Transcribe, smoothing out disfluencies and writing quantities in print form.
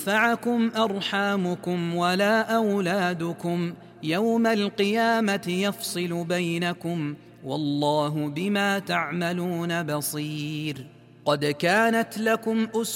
تنفعكم أرحامكم ولا أولادكم، يوم القيامة يفصل بينكم، والله بما تعملون بصير. قد كانت لكم